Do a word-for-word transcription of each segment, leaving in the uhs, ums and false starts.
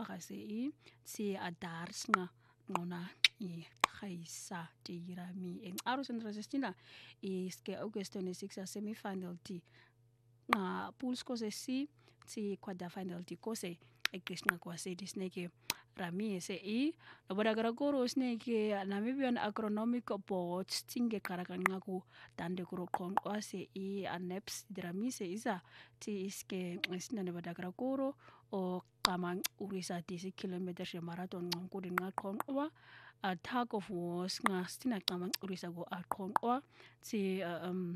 waga se i ti adars nga ngona i khaisa tirami en aros en resistina is ke August twenty-six a semi-final ti nga pools ko se si ti quarter final ti ko se ekisna kwa se disneke rami se i boda gara goro sneke Namibian Agronomic Board tinge karakan ngaku tande kuro kon ase i aneps drami se isa ti iske isna ne boda gara goro o kamang urisa ti kilometer she marathon ngku din ngakon wa a tag of wars nga stina kamang urisa go akon wa ti um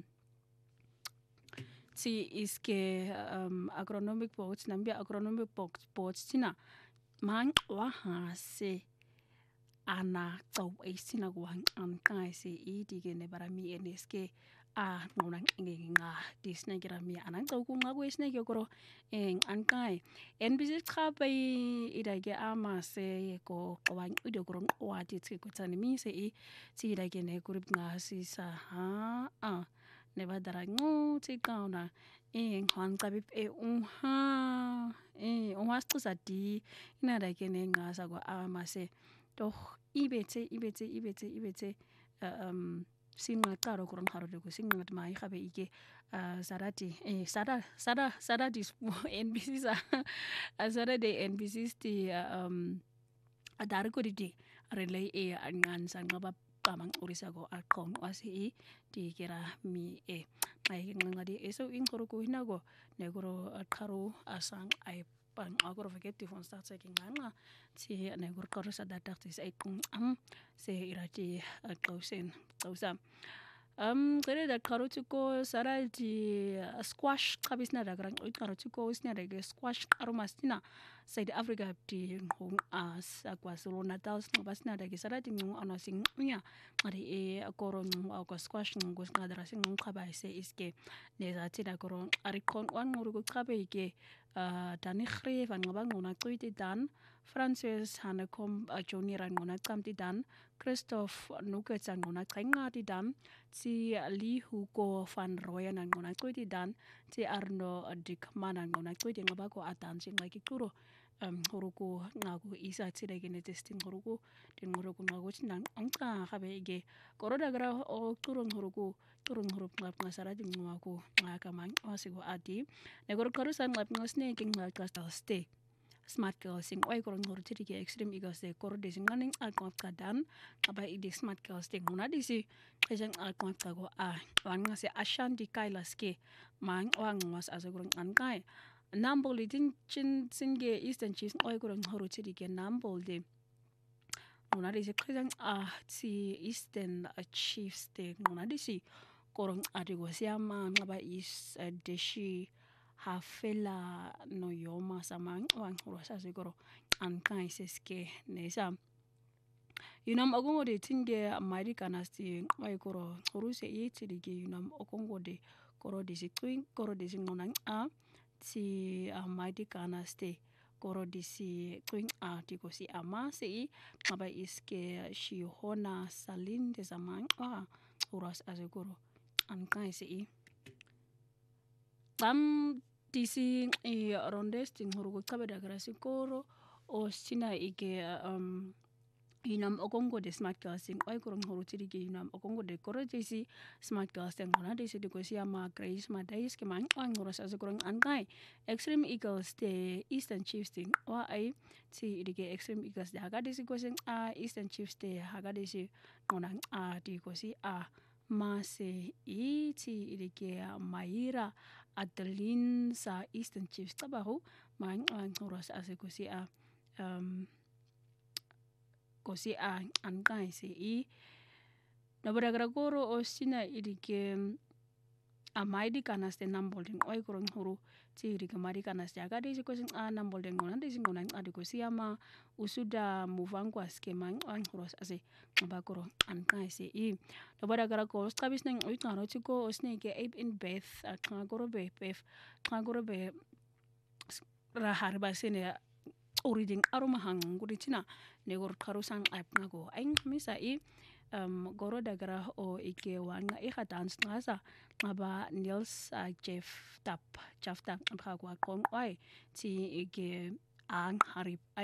ti iske um agronomic boards Namibia agronomic boards tina mang wa ha se ana tau e sina guang am kai se i dige ne barami eneske a ngona nginga disne grami anang tau ku ngaku isne ke koro en an kai en bisit khape idage ama se ko kwang ude koro wa ti ke tsani mi se i ti idage ne kurip nga si sa ha a ne badara ngo ti kauna e ngwan kabip e unha e unha stusa di ina da ke ne nga sa go ama se to ibete ibete ibete ibete um singa karo kuron haro de ko singa mai khabe ike sarati e sada sada sada dis N B C sa sada de N B C sti um adar ko di relay e angan sang ngaba pamang urisa go akon wasi di kira mi e ai ngadi eso in koro ko hinago ne goro karo asang ai pan agoro forget to start taking nga ti ne goro karo sa data ti sai kung am se irati klausen klausa um kare da karo tuko sara di squash kabisna da gran ut karo tuko usna da squash aromastina South Africa di hong as KwaZulu Natal basna da sara di ngung ana sing nya ari e koro ngung ko squash ngung usna da sing ngung khaba se iske ne za ti da koro ari kon wan nguru ko khabe ke tani khre van ngabang ngona tuiti dan Francis Hanekom Johnny ran ngona kamti dan Christoph Nuke chan ngona thainga ti dan ti Li Hugo van Royen ngona tuiti dan ti Arno Dikman ngona tuiti ngaba ko atan sing like kuro um huruku ngaku isa ti da gene testing huruku din huruku ngaku chinang angka khabe ge koro da gra o turun huruku turun hurup ngap ngasara di ngaku ngaka mang wasigo adi ne gor koro san ngap ngasne king ngak stay smart girl sing oi korong hor tiri ke extreme eagles de kor de singaning alkon kadan aba ide smart girls de nguna di si kejang alkon kago a wan ngase ashan di kailas ke mang wang was as korong an kai nambol din chin singe eastern chiefs oi korong hor tiri ke nambol de nguna di si kejang a si eastern chiefs de nguna di si korong adigo siama ngaba is deshi hafela no yoma samang wang rosa segoro an kai seske nesa yunam ogongo de tinge mari kanasti ai koro ruse yiti dige yunam ogongo de koro de twin koro de ngonang a ti mari kanasti koro de si twin a tiko si ama sei ngaba iske shi hona salin de samang wa uras azegoro an kai sei tam tisi i rondes ting hurugo kabeda grasi koro o sina ike um inam okongo de smart girls sing oi korong huru tiri ge inam okongo de koro tisi smart girls teng hona de si diko sia ma grace ma dais ke mang oi ngoros as korong ankai extreme eagles de eastern chiefs ting wa ai ti dige extreme eagles de haga de si ko sing a eastern chiefs de haga de si ngonang a di ko si a mase iti dige maira Adeline sa Eastern Chiefs tabaho mang ang oras ase ko si a um ko si a ankai si i nabaragra goro o sina idike amai di kanas de nambol ding oi korong huru ti idike mari kanas jaga de ko sing a nambol ding ngona de sing ngona ade ko si ama usuda muvangwa ske mang ang oras ase ngabakoro ankai si i nabaragra ko skabis nang oi ngaro chiko osne ke ape in beth ngagoro be beth ngagoro be rahar basine oriding aroma hang guritina ne gor karusang app ngago aing misa i um goro dagra o ike wanga i khatan ngasa ngaba Nils uh, Jeff tap Jeff tap ngakwa kon oi ti ike ang harip